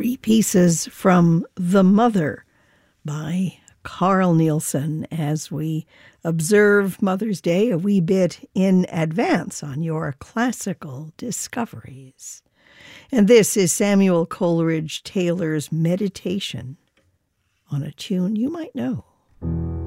three pieces from The Mother by Carl Nielsen as we observe Mother's Day a wee bit in advance on your classical discoveries. And this is Samuel Coleridge Taylor's Meditation on a tune you might know.